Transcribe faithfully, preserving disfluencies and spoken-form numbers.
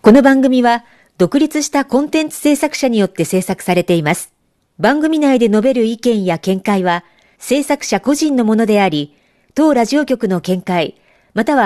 この番組は独立したコンテンツ制作者によって制作されています。番組内で述べる意見や見解は制作者個人のものであり、当ラジオ局の見解、または